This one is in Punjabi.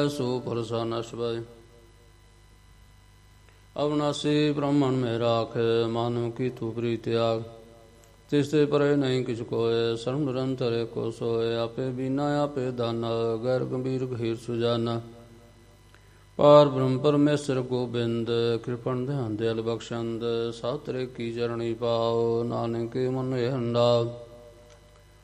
ਸੋ ਪ੍ਰਸੰਨ ਸਭੈ। ਅਵਨਾਸੀ ਬ੍ਰਹਮਣ ਮਹਿ ਰਾਖ, ਮਾਨਵ ਕੀ ਤੂ ਪ੍ਰੀਤ ਤਿਆਗ। ਤਿਸ ਤੇ ਪਰੇ ਨਹੀਂ ਕਿਛ ਕੋਇ, ਸਰਬ ਨਿਰੰਤਰ ਏਕੋ ਸੋਇ। ਆਪੇ ਬੀਨਾ ਆਪੇ ਦਾਨਾ, ਗੈਰ ਗੰਭੀਰ ਗਹੀਰ ਸੁਜਾਨਾ। ਪਾਰ ਬ੍ਰਹਮ ਪਰਮੇਸ਼ਰ ਗੋਬਿੰਦ, ਕਿਰਪਨ ਧਿਆਨ ਦਿਆਲ ਬਖਸ਼ੰਦ। ਸਾਤਰੇ ਕੀ ਚਰਣੀ ਪਾਓ, ਨਾਨਕ ਕੇ ਮਨ ਇਹ ਹੰਡਾ।